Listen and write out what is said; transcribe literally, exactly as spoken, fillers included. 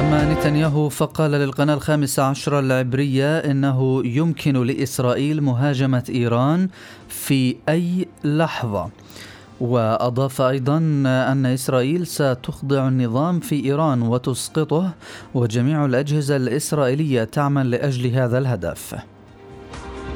أما نتنياهو فقال للقناة الخامسة عشر العبرية إنه يمكن لإسرائيل مهاجمة إيران في أي لحظة، وأضاف أيضا أن إسرائيل ستخضع النظام في إيران وتسقطه، وجميع الأجهزة الإسرائيلية تعمل لأجل هذا الهدف.